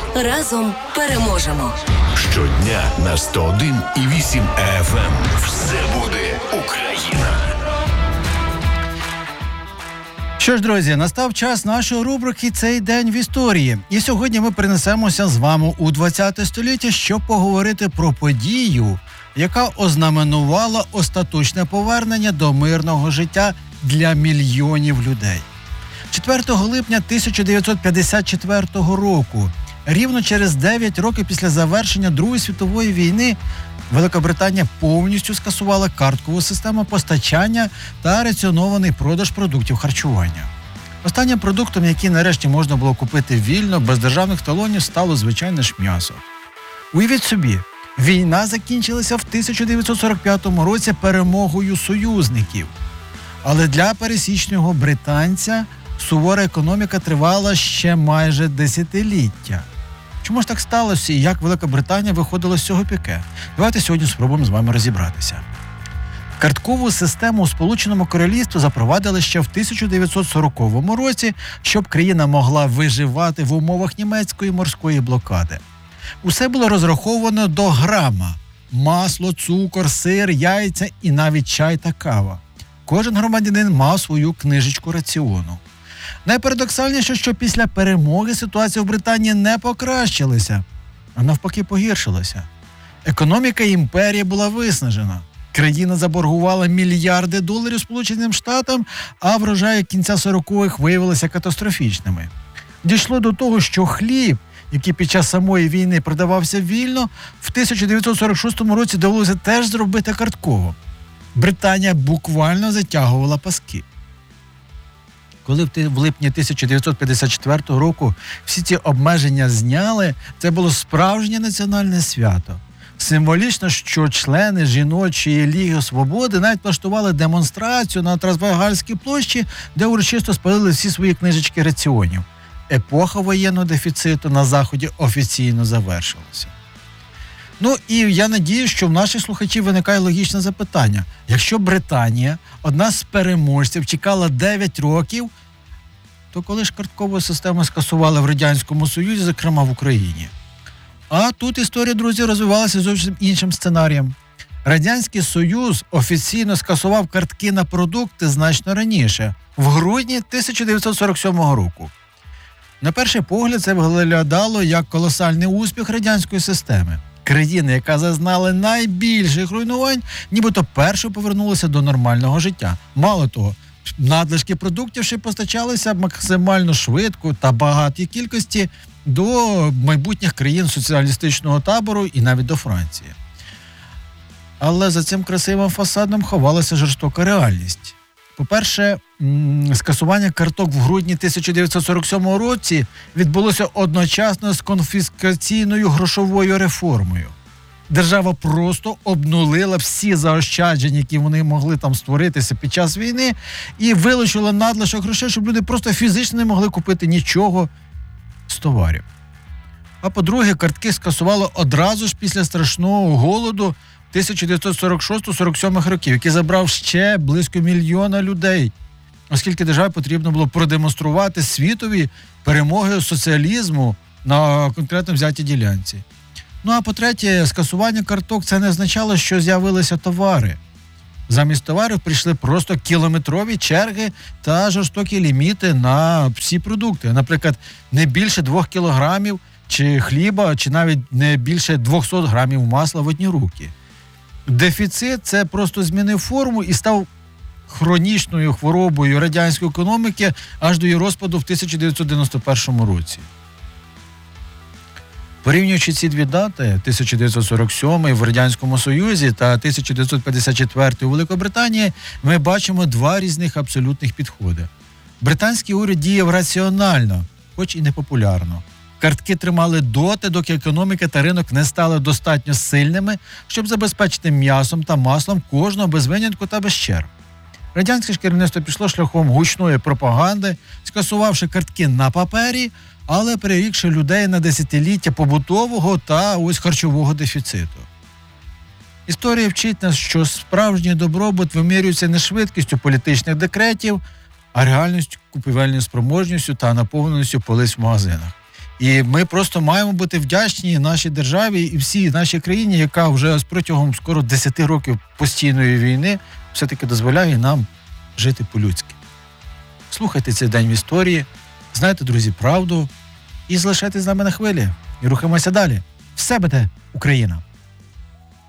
Разом переможемо. Щодня на 101,8 FM. Все буде Україна. Що ж, друзі, настав час нашої рубрики «Цей день в історії». І сьогодні ми перенесемося з вами у 20 століття, щоб поговорити про подію, яка ознаменувала остаточне повернення до мирного життя для мільйонів людей. 4 липня 1954 року, рівно через 9 років після завершення Другої світової війни, Великобританія повністю скасувала карткову систему постачання та раціонований продаж продуктів харчування. Останнім продуктом, який нарешті можна було купити вільно, без державних талонів, стало звичайне ж м'ясо. Уявіть собі, війна закінчилася в 1945 році перемогою союзників. Але для пересічного британця сувора економіка тривала ще майже десятиліття. Чому ж так сталося і як Велика Британія виходила з цього піке? Давайте сьогодні спробуємо з вами розібратися. Карткову систему у Сполученому Королівстві запровадили ще в 1940 році, щоб країна могла виживати в умовах німецької морської блокади. Усе було розраховано до грама – масло, цукор, сир, яйця і навіть чай та кава. Кожен громадянин мав свою книжечку раціону. Найпарадоксальніше, що після перемоги ситуація в Британії не покращилася, а навпаки погіршилася. Економіка імперії була виснажена. Країна заборгувала мільярди доларів Сполученим Штатам, а врожаї кінця 40-х виявилися катастрофічними. Дійшло до того, що хліб, який під час самої війни продавався вільно, в 1946 році довелося теж зробити картково. Британія буквально затягувала паски. Коли в липні 1954 року всі ці обмеження зняли, це було справжнє національне свято. Символічно, що члени жіночої Ліги Свободи навіть влаштували демонстрацію на Трафальгарській площі, де урочисто спалили всі свої книжечки раціонів. Епоха воєнного дефіциту на Заході офіційно завершилася. Ну і я надію, що в наших слухачів виникає логічне запитання. Якщо Британія, одна з переможців, чекала 9 років, то коли ж карткову систему скасували в Радянському Союзі, зокрема в Україні? А тут історія, друзі, розвивалася зовсім іншим сценарієм. Радянський Союз офіційно скасував картки на продукти значно раніше, в грудні 1947 року. На перший погляд це виглядало як колосальний успіх радянської системи. Країна, яка зазнала найбільших руйнувань, нібито першою повернулася до нормального життя. Мало того, надлишки продуктів ще постачалися максимально швидко та багатій кількості до майбутніх країн соціалістичного табору і навіть до Франції. Але за цим красивим фасадом ховалася жорстока реальність. По-перше, скасування карток в грудні 1947 році відбулося одночасно з конфіскаційною грошовою реформою. Держава просто обнулила всі заощадження, які вони могли там створитися під час війни, і вилучила надлишок грошей, щоб люди просто фізично не могли купити нічого з товарів. А по-друге, картки скасували одразу ж після страшного голоду 1946-47 років, який забрав ще близько 1 мільйона людей, оскільки державі потрібно було продемонструвати світові перемоги соціалізму на конкретно взятій ділянці. Ну а по-третє, скасування карток це не означало, що з'явилися товари. Замість товарів прийшли просто кілометрові черги та жорстокі ліміти на всі продукти. Наприклад, не більше 2 кілограмів чи хліба, чи навіть не більше 200 грамів масла в одні руки. Дефіцит – це просто змінив форму і став хронічною хворобою радянської економіки аж до її розпаду в 1991 році. Порівнюючи ці дві дати, 1947 в Радянському Союзі та 1954 у Великобританії, ми бачимо два різних абсолютних підходи. Британський уряд діяв раціонально, хоч і непопулярно. Картки тримали доти, доки економіка та ринок не стали достатньо сильними, щоб забезпечити м'ясом та маслом кожного без винятку та без черг. Радянське керівництво пішло шляхом гучної пропаганди, скасувавши картки на папері, але перерікши людей на десятиліття побутового та ось харчового дефіциту. Історія вчить нас, що справжній добробут вимірюється не швидкістю політичних декретів, а реальністю, купівельною спроможністю та наповненістю полиць в магазинах. І ми просто маємо бути вдячні нашій державі і всій нашій країні, яка вже протягом скоро 10 років постійної війни все-таки дозволяє нам жити по-людськи. Слухайте цей день в історії, знайте, друзі, правду і залишайтесь з нами на хвилі. І рухаємося далі. Все буде Україна!